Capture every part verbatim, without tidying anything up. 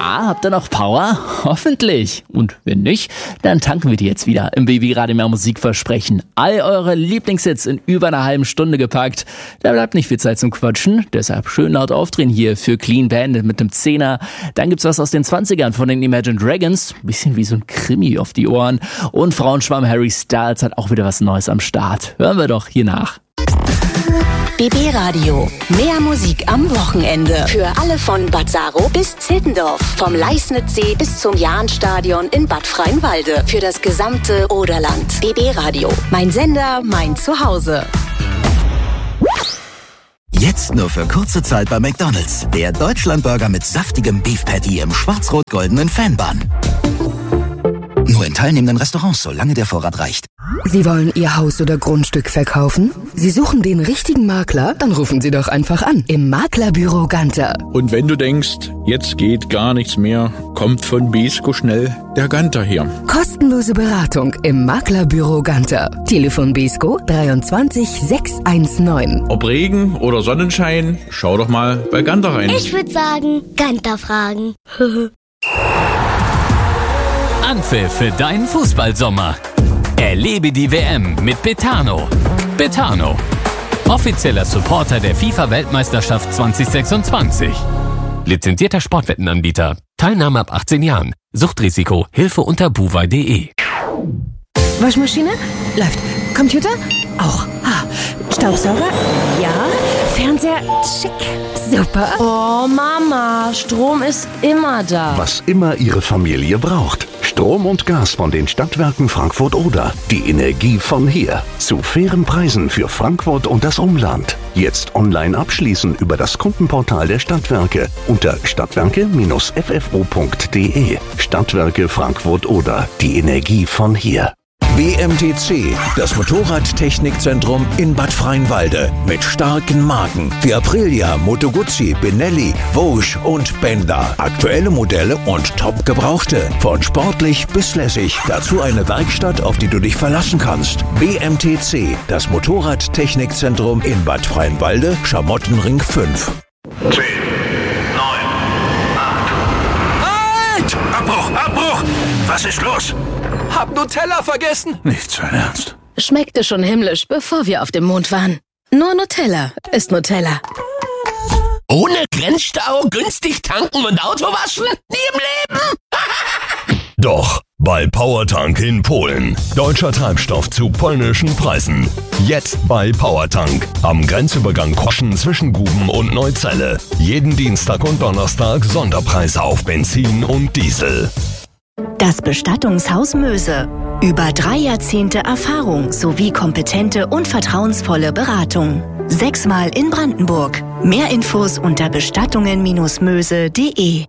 Na, habt ihr noch Power? Hoffentlich. Und wenn nicht, dann tanken wir die jetzt wieder im Babyradio Mehr Musik versprechen. All eure Lieblingshits in über einer halben Stunde gepackt. Da bleibt nicht viel Zeit zum Quatschen, deshalb schön laut aufdrehen hier für Clean Bandit mit dem Zehner. Dann gibt's was aus den zwanzigern von den Imagine Dragons, bisschen wie so ein Krimi auf die Ohren. Und Frauenschwarm Harry Styles hat auch wieder was Neues am Start. Hören wir doch hier nach. B B Radio. Mehr Musik am Wochenende. Für alle von Bad Saro bis Zittendorf. Vom Leisnitzsee bis zum Jahnstadion in Bad Freienwalde. Für das gesamte Oderland. B B Radio. Mein Sender, mein Zuhause. Jetzt nur für kurze Zeit bei McDonald's. Der Deutschlandburger mit saftigem Beef Patty im schwarz-rot-goldenen Fanbun. Nur in teilnehmenden Restaurants, solange der Vorrat reicht. Sie wollen Ihr Haus oder Grundstück verkaufen? Sie suchen den richtigen Makler? Dann rufen Sie doch einfach an im Maklerbüro Ganter. Und wenn du denkst, jetzt geht gar nichts mehr, kommt von Besko schnell der Ganter her. Kostenlose Beratung im Maklerbüro Ganter. Telefon Besko dreiundzwanzig sechshundertneunzehn. Ob Regen oder Sonnenschein, schau doch mal bei Ganter rein. Ich würde sagen, Ganter fragen. Anpfiff für deinen Fußballsommer. Erlebe die W M mit Betano. Betano, offizieller Supporter der FIFA-Weltmeisterschaft zwanzig sechsundzwanzig. Lizenzierter Sportwettenanbieter. Teilnahme ab achtzehn Jahren. Suchtrisiko. Hilfe unter buwei punkt de. Waschmaschine? Läuft. Computer? Auch. Ah. Staubsauger? Ja. Fernseher? Schick. Super. Oh, Mama, Strom ist immer da. Was immer Ihre Familie braucht. Strom und Gas von den Stadtwerken Frankfurt-Oder. Die Energie von hier. Zu fairen Preisen für Frankfurt und das Umland. Jetzt online abschließen über das Kundenportal der Stadtwerke unter stadtwerke Bindestrich f f o punkt de. Stadtwerke Frankfurt-Oder. Die Energie von hier. B M T C, das Motorradtechnikzentrum in Bad Freienwalde. Mit starken Marken wie Aprilia, Moto Guzzi, Benelli, Vosges und Benda. Aktuelle Modelle und top-gebrauchte. Von sportlich bis lässig. Dazu eine Werkstatt, auf die du dich verlassen kannst. B M T C, das Motorradtechnikzentrum in Bad Freienwalde, Schamottenring fünf. zehn, neun, acht. Halt! Abbruch, Abbruch! Was ist los? Hab Nutella vergessen. Nicht sein Ernst. Schmeckte schon himmlisch, bevor wir auf dem Mond waren. Nur Nutella ist Nutella. Ohne Grenzstau, günstig tanken und Auto waschen? Nie im Leben! Doch, bei Powertank in Polen. Deutscher Treibstoff zu polnischen Preisen. Jetzt bei Powertank. Am Grenzübergang Koschen zwischen Guben und Neuzelle. Jeden Dienstag und Donnerstag Sonderpreise auf Benzin und Diesel. Das Bestattungshaus Möse. Über drei Jahrzehnte Erfahrung sowie kompetente und vertrauensvolle Beratung. Sechsmal in Brandenburg. Mehr Infos unter bestattungen Bindestrich möse punkt de.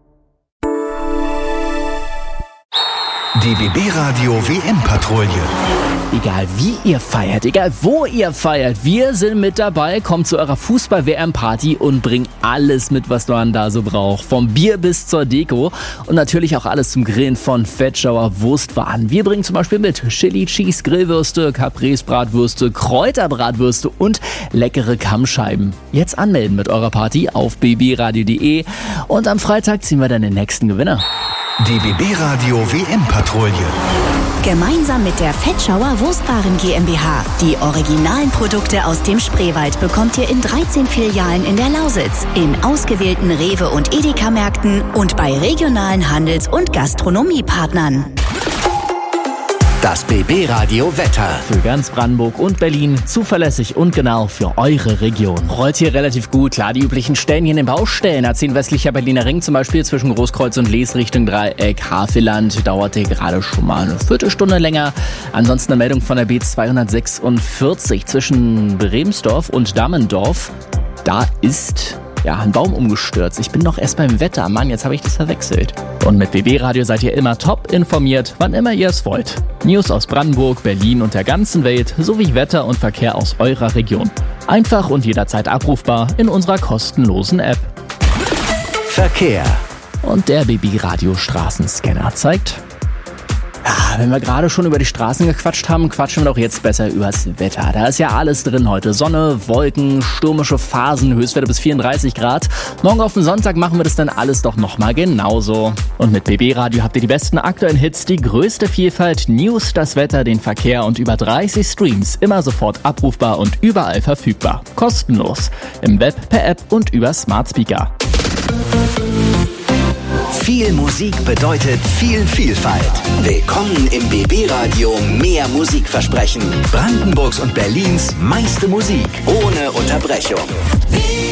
Die B B-Radio W M-Patrouille. Egal wie ihr feiert, egal wo ihr feiert, wir sind mit dabei, kommt zu eurer Fußball-W M-Party und bringt alles mit, was man da so braucht. Vom Bier bis zur Deko und natürlich auch alles zum Grillen von Fettschauer Wurstwaren. Wir bringen zum Beispiel mit Chili Cheese Grillwürste, Caprese Bratwürste, Kräuterbratwürste und leckere Kammscheiben. Jetzt anmelden mit eurer Party auf b b radio punkt de und am Freitag ziehen wir dann den nächsten Gewinner. Die B B-Radio W M-Patrouille. Gemeinsam mit der Fettschauer Wurstwaren GmbH. Die originalen Produkte aus dem Spreewald bekommt ihr in dreizehn Filialen in der Lausitz, in ausgewählten Rewe- und Edeka-Märkten und bei regionalen Handels- und Gastronomiepartnern. Das B B-Radio Wetter. Für ganz Brandenburg und Berlin zuverlässig und genau für eure Region. Rollt hier relativ gut. Klar, die üblichen Stellen hier in den Baustellen. A zehn westlicher Berliner Ring zum Beispiel zwischen Großkreuz und Lees Richtung Dreieck Havelland dauerte gerade schon mal eine Viertelstunde länger. Ansonsten eine Meldung von der B zweihundertsechsundvierzig zwischen Bremsdorf und Dammendorf. Da ist ja ein Baum umgestürzt. Ich bin noch erst beim Wetter. Mann, jetzt habe ich das verwechselt. Und mit B B-Radio seid ihr immer top informiert, wann immer ihr es wollt. News aus Brandenburg, Berlin und der ganzen Welt sowie Wetter und Verkehr aus eurer Region. Einfach und jederzeit abrufbar in unserer kostenlosen App. Verkehr. Und der B B-Radio Straßenscanner zeigt Ja, wenn wir gerade schon über die Straßen gequatscht haben, quatschen wir doch jetzt besser übers Wetter. Da ist ja alles drin heute. Sonne, Wolken, stürmische Phasen, Höchstwerte bis vierunddreißig Grad. Morgen auf den Sonntag machen wir das dann alles doch nochmal genauso. Und mit B B Radio habt ihr die besten aktuellen Hits, die größte Vielfalt, News, das Wetter, den Verkehr und über dreißig Streams. Immer sofort abrufbar und überall verfügbar. Kostenlos. Im Web, per App und über Smart Speaker. Viel Musik bedeutet viel Vielfalt. Willkommen im B B Radio Mehr Musikversprechen. Brandenburgs und Berlins meiste Musik ohne Unterbrechung.